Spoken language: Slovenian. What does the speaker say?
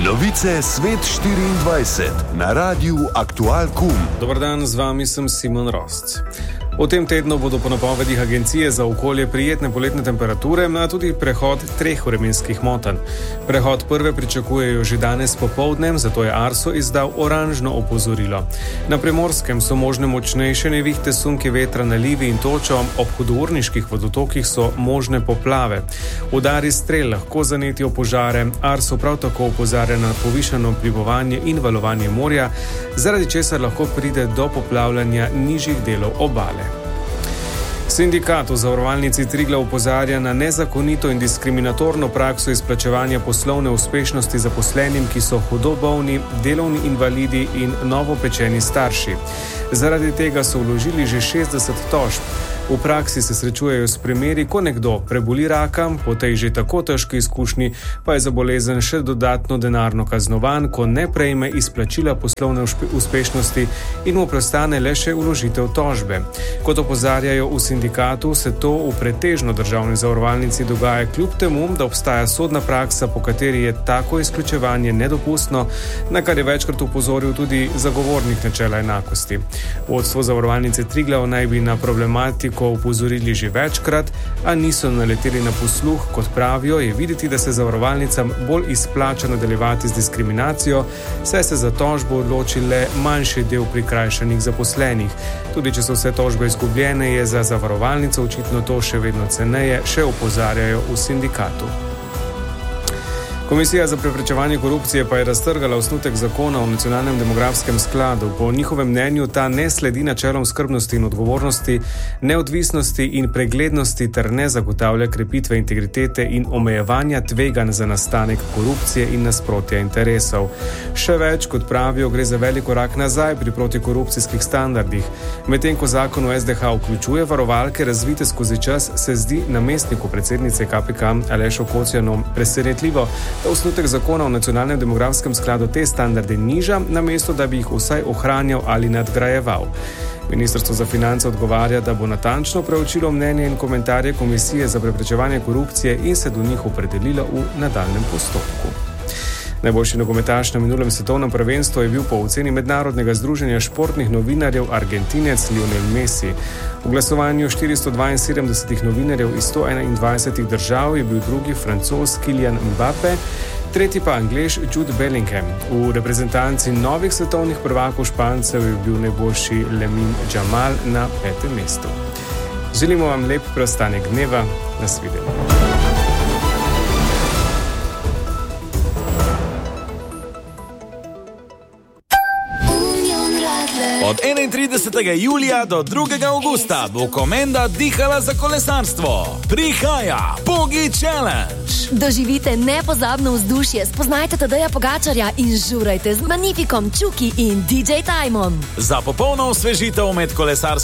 Novice Svet 24 na Radiu Aktual KUM. Dobar dan, z vami sem Simon Rosc. V tem tednu bodo po napovedih Agencije za okolje prijetne poletne temperature, a tudi prehod 3 vremenskih motenj. Prehod prve pričakujejo že danes popoldne, zato je Arso izdal oranžno opozorilo. Na Primorskem so možne močnejše nevihte, sunki vetra, nalivi in točo, ob hudourniških vodotokih so možne poplave. Udari strel lahko zanetijo požare, Arso prav tako opozarja na povišano plivovanje in valovanje morja, zaradi česar lahko pride do poplavljanja nižjih delov obale. Sindikat v Zavarovalnici Triglav opozarja na nezakonito in diskriminatorno prakso izplačevanja poslovne uspešnosti zaposlenim, ki so hudo bolni, delovni invalidi in novopečeni starši. Zaradi tega so vložili že 60 tožb. V praksi se srečujejo s primeri, ko nekdo preboli raka, po tej že tako težki izkušnji pa je za bolezen še dodatno denarno kaznovan, ko ne prejme izplačila poslovne uspešnosti in mu prestane le še vložitev tožbe. Kot opozarjajo v sindikatu, se to v pretežno državni zavarovalnici dogaja kljub temu, da obstaja sodna praksa, po kateri je tako izključevanje nedopustno, na kar je večkrat upozoril tudi zagovornik načela enakosti. Vodstvo Zavarovalnice Triglav naj bi na problematiko upozorili že večkrat, a niso naleteli na posluh. Kot pravijo, je videti, da se zavarovalnicam bolj izplača nadaljevati z diskriminacijo, saj se za tožbo odloči le manjši del prikrajšanih zaposlenih. Tudi če so vse tožbe izgubljene, je za zavarovalnico očitno to še vedno ceneje, še opozarjajo v sindikatu. Komisija za preprečevanje korupcije pa je raztrgala osnutek zakona o nacionalnem demografskem skladu. Po njihovem mnenju ta ne sledi načelom skrbnosti in odgovornosti, neodvisnosti in preglednosti ter ne zagotavlja krepitve integritete in omejevanja tveganj za nastanek korupcije in nasprotja interesov. Še več, kot pravijo, gre za velik korak nazaj pri protikorupcijskih standardih. Medtem ko zakon o SDH vključuje varovalke razvite skozi čas, se zdi namestniku predsednice KPK Alešu Kocjanu presenetljivo, da osnutek zakona o nacionalnem demografskem skladu te standarde niža, namesto da bi jih vsaj ohranjal ali nadgrajeval. Ministrstvo za finance odgovarja, da bo natančno preučilo mnenje in komentarje Komisije za preprečevanje korupcije in se do njih opredelilo v nadaljnjem postopku. Najboljši nogometaš na minulem svetovnem prvenstvu je bil po oceni Mednarodnega združenja športnih novinarjev Argentinec Lionel Messi. V glasovanju 472 novinarjev iz 121 držav je bil drugi Francoz Kylian Mbappé, tretji pa Anglež Jude Bellingham. V reprezentanci novih svetovnih prvakov Špancev je bil najboljši Lamine Yamal na 5. mestu. Želimo vam lep preostanek dneva. Nasvidenje. Od 31. julija do 2. augusta bo Komenda dihala za kolesarstvo. Prihaja Pogi Challenge. Doživite nepozabno vzdušje, spoznajte Tadeja Pogačarja in žurajte z Magnifikom, Čuki in DJ Tajmom. Za popolno osvežitev med kolesarstvom